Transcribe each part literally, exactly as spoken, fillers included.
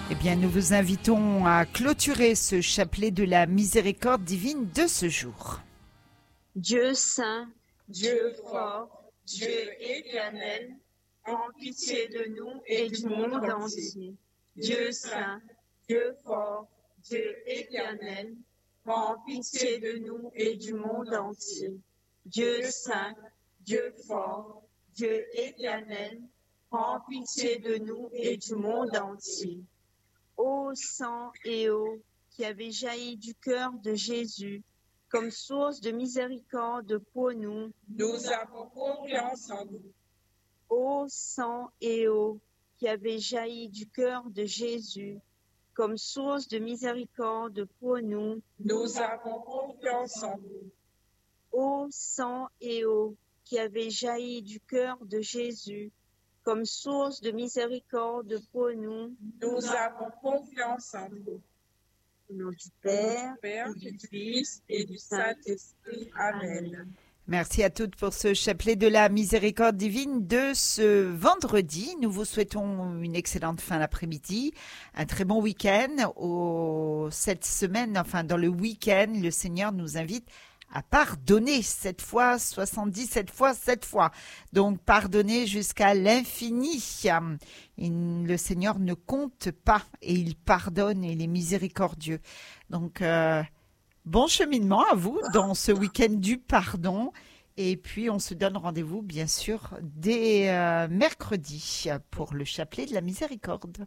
Eh bien, nous vous invitons à clôturer ce chapelet de la miséricorde divine de ce jour. Dieu saint, Dieu fort, Dieu éternel, prends pitié de nous et du monde entier. Dieu saint, Dieu fort, Dieu éternel, prends pitié de nous et du monde entier. Dieu saint, Dieu fort, Dieu éternel, prends pitié de nous et du monde entier. Ô sang et eau qui avez jailli du cœur de Jésus, comme source de miséricorde pour nous, nous avons confiance en vous. Ô sang et eau qui avez jailli du cœur de Jésus, comme source de miséricorde pour nous, nous avons confiance en vous. Ô sang et eau qui avez jailli du cœur de Jésus, comme source de miséricorde pour nous, nous avons confiance en vous. Au nom du Père, du Père, du Fils et du Saint-Esprit. Amen. Merci à toutes pour ce chapelet de la miséricorde divine de ce vendredi. Nous vous souhaitons une excellente fin d'après-midi, un très bon week-end. Au... Cette semaine, enfin dans le week-end, le Seigneur nous invite à pardonner sept fois, soixante-dix-sept fois, sept fois. Donc, pardonner jusqu'à l'infini. Et le Seigneur ne compte pas et il pardonne et il est miséricordieux. Donc, euh, bon cheminement à vous dans ce week-end du pardon. Et puis, on se donne rendez-vous, bien sûr, dès euh, mercredi pour le chapelet de la miséricorde.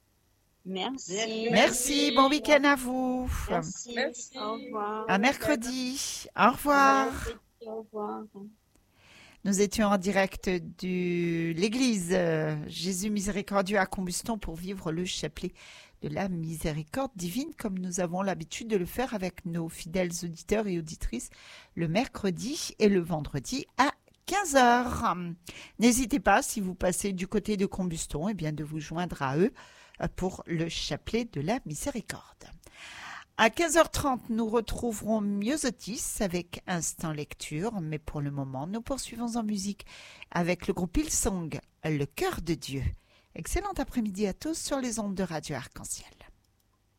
Merci. Merci, bon week-end à vous. Merci. Merci. Au revoir. À mercredi. Au revoir. Au revoir. Nous étions en direct de l'église euh, Jésus miséricordieux à Combuston pour vivre le chapelet de la miséricorde divine comme nous avons l'habitude de le faire avec nos fidèles auditeurs et auditrices le mercredi et le vendredi à quinze heures. N'hésitez pas, si vous passez du côté de Combuston, eh bien de vous joindre à eux pour le chapelet de la miséricorde. À quinze heures trente, nous retrouverons Myosotis avec Instant Lecture, mais pour le moment, nous poursuivons en musique avec le groupe Hillsong, Le Cœur de Dieu. Excellent après-midi à tous sur les ondes de Radio Arc-en-Ciel.